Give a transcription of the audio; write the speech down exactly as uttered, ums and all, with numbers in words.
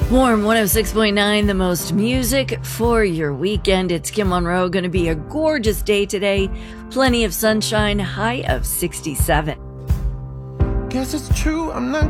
Warm one oh six point nine, the most music for your weekend. It's Kim Monroe. Going to be a gorgeous day today. Plenty of sunshine, high of sixty-seven. Guess it's true, I'm not